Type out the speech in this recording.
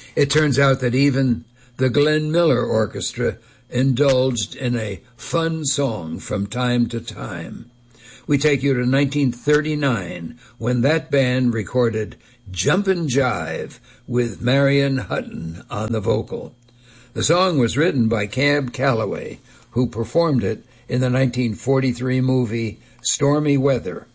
It turns out that even the Glenn Miller Orchestra indulged in a fun song from time to time. We take you to 1939, when that band recorded Jumpin' Jive with Marion Hutton on the vocal. The song was written by Cab Calloway, who performed it in the 1943 movie Stormy Weather.